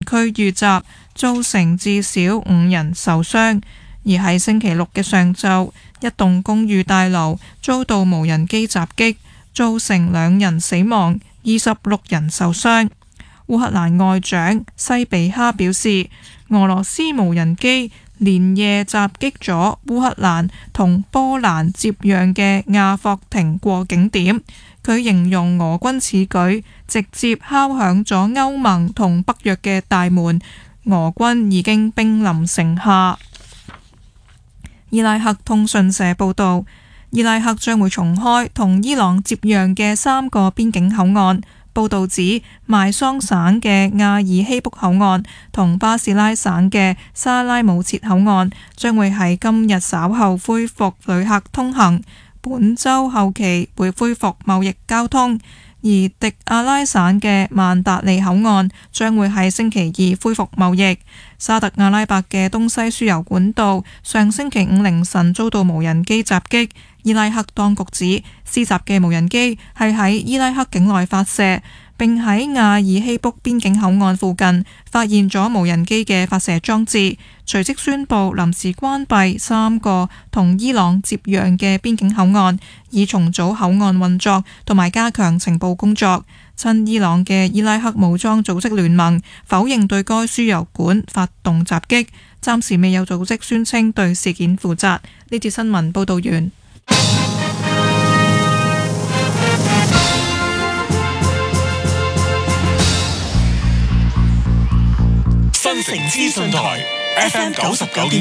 區遇襲，造成至少5人受傷。而喺星期六嘅上晝，一棟公寓大樓遭到無人機襲擊，造成2人死亡，26人受傷。烏克蘭外長西比哈表示，俄羅斯無人機連夜襲擊咗烏克蘭同波蘭接壤嘅亞霍廷過境點。佢形容俄軍此舉直接敲響咗歐盟同北約嘅大門，俄軍已經兵臨城下。伊拉克通訊社報道，伊拉克將會重開同伊朗接壤嘅3個邊境口岸。報道指，邁桑省嘅亞爾希卜口岸同巴士拉省嘅沙拉姆切口岸將會喺今日稍後恢復旅客通行，本週後期會恢復貿易交通。而迪阿拉省嘅曼達利口岸將會喺星期2恢復貿易。沙特阿拉伯嘅東西輸油管道上星期5凌晨遭到無人機襲擊，伊拉克當局指施襲嘅無人機係喺伊拉克境內發射，並喺亞爾希卜邊境口岸附近發現咗無人機嘅發射裝置，隨即宣布臨時關閉3個同伊朗接壤嘅邊境口岸，以重組口岸運作同埋加強情報工作。親伊朗嘅伊拉克武裝組織聯盟否認對該輸油管發動襲擊，暫時未有組織宣稱對事件負責。呢節新聞報道完。 新城資訊台 FM 99.9